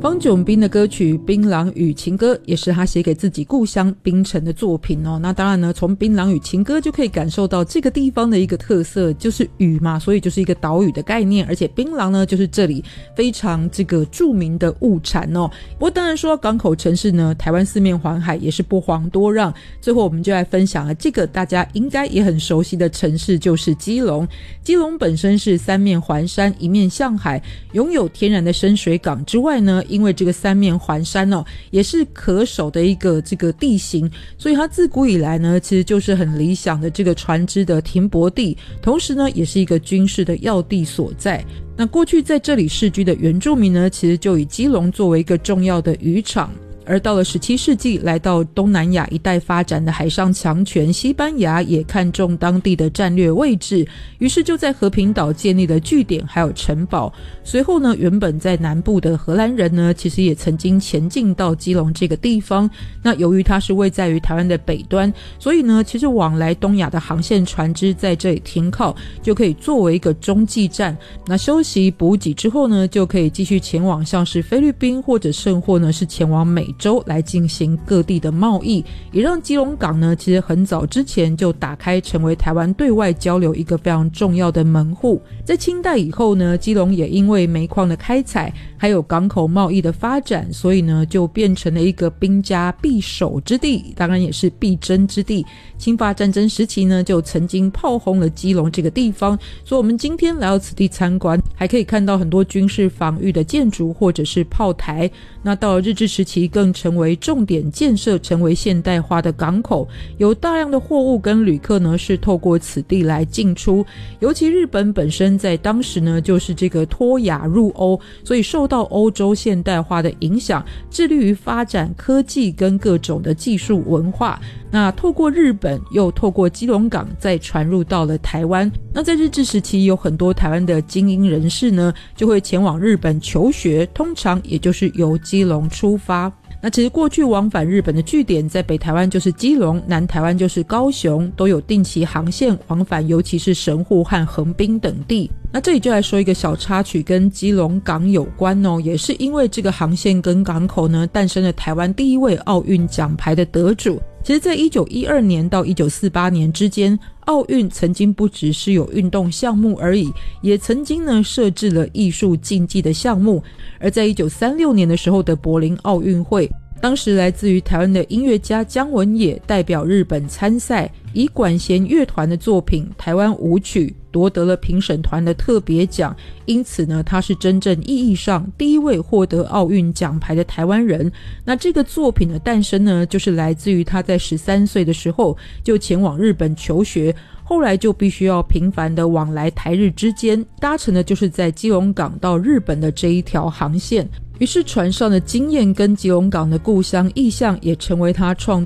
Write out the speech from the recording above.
方炯斌的歌曲《槟榔与情歌》也是他写给自己故乡槟城的作品哦。那当然呢，从《槟榔与情歌》就可以感受到这个地方的一个特色，就是屿嘛，所以就是一个岛屿的概念，而且槟榔呢就是这里非常这个著名的物产哦。不过当然说到港口城市呢，台湾四面环海，也是不遑多让。最后我们就来分享了这个大家应该也很熟悉的城市，就是基隆。基隆本身是三面环山，一面向海，拥有天然的深水港之外呢，因为这个三面环山哦，也是可守的一个这个地形，所以它自古以来呢，其实就是很理想的这个船只的停泊地，同时呢，也是一个军事的要地所在。那过去在这里世居的原住民呢，其实就以基隆作为一个重要的渔场。而到了17世纪，来到东南亚一带发展的海上强权西班牙也看中当地的战略位置，于是就在和平岛建立了据点还有城堡。随后呢，原本在南部的荷兰人呢，其实也曾经前进到基隆这个地方。那由于它是位在于台湾的北端，所以呢，其实往来东亚的航线船只在这里停靠，就可以作为一个中继站。那休息补给之后呢，就可以继续前往像是菲律宾，或者甚或呢是前往美洲来进行各地的贸易，也让基隆港呢其实很早之前就打开，成为台湾对外交流一个非常重要的门户。在清代以后呢，基隆也因为煤矿的开采还有港口贸易的发展，所以呢就变成了一个兵家必守之地，当然也是必争之地。清法战争时期呢，就曾经炮轰了基隆这个地方，所以我们今天来到此地参观，还可以看到很多军事防御的建筑或者是炮台。那到了日治时期更成为重点建设，成为现代化的港口，有大量的货物跟旅客呢是透过此地来进出。尤其日本本身在当时呢就是这个脱亚入欧，所以受到欧洲现代化的影响，致力于发展科技跟各种的技术文化。那透过日本又透过基隆港再传入到了台湾。那在日治时期有很多台湾的精英人士呢就会前往日本求学，通常也就是由基隆出发。那其实过去往返日本的据点在北台湾就是基隆，南台湾就是高雄，都有定期航线往返，尤其是神户和横滨等地。那这里就来说一个小插曲，跟基隆港有关哦，也是因为这个航线跟港口呢，诞生了台湾第一位奥运奖牌的得主。其实在1912年到1948年之间，奥运曾经不只是有运动项目而已，也曾经呢设置了艺术竞技的项目。而在1936年的时候的柏林奥运会，当时来自于台湾的音乐家姜文也代表日本参赛，以管弦乐团的作品《台湾舞曲》夺得了评审团的特别奖，因此呢，他是真正意义上第一位获得奥运奖牌的台湾人。那这个作品的诞生呢，就是来自于他在13岁的时候就前往日本求学，后来就必须要频繁的往来台日之间，搭乘的就是在基隆港到日本的这一条航线。于是船上的经验跟基隆港的故乡意象也成为他创